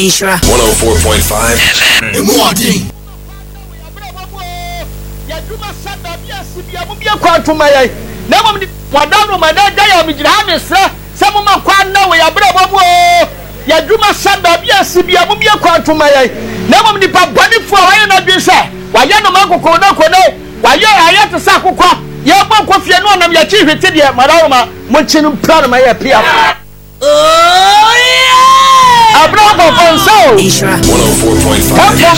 Isra 104.5 FM. Morning. Isra 104.5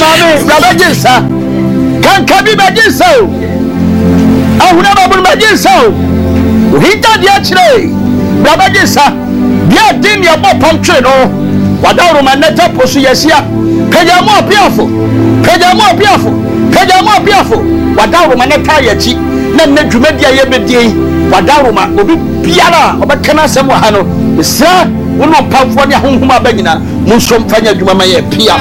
Can be magic so. I would never be magic so. He did yesterday. Brabajisa, dear din your more punctured or whatever my net up was yesia. Kaja more beautiful. Kaja more beautiful. Kaja more beautiful. Whatever my net tire cheek. Then the Jumedia Yebedi. Whatever my Piara or Bacana Samuano. Sir, we not pump for your home begina. Musum Fanya Jumaya Pia.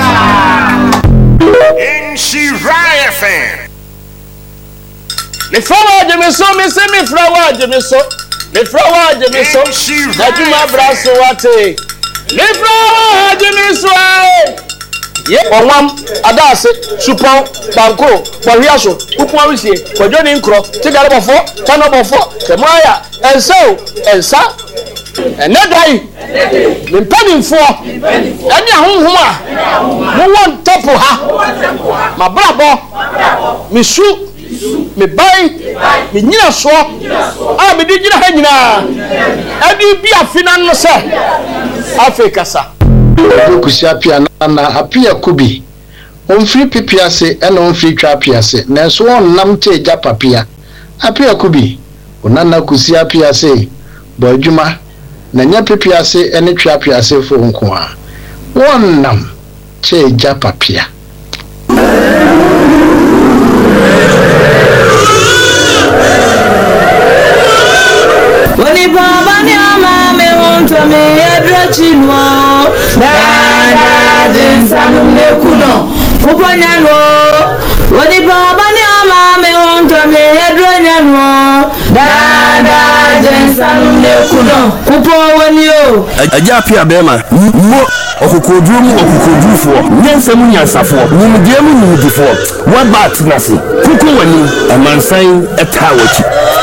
Shiraya fan. Me flower Jemiso, me say me flower Jemiso. Me flower Jemiso. That you my brasso wate. Me flower Jemiso. Yeah, one adase supon banko boriaso upon we say for joining cro take out before turn up before kemaya and so and sa and na dai me panin for any ahunhum a mo won top ha ma brabo me su me bai me nyina so a me di nyina ha nyina adi bi afina no se Africa sa kusia pia na apia kubi onfiri pipiase ena onfiri twa piase na so wonnam te ja papia apia kubi onana kusia piase bo adwuma na nya pipiase ene twa piase fo nko a wonnam te ja papia Woni baba ni ama me wonto me edrochinwo dada jinsanu mekuno uponyano woni baba ni ama me wonto me edronyano dada jinsanu mekuno upowoni o aja pia bema mo okukodru mu okukodrufo nyensam nyansafo numdie mu numdifo what bat nasi kuku wani amansan etawachi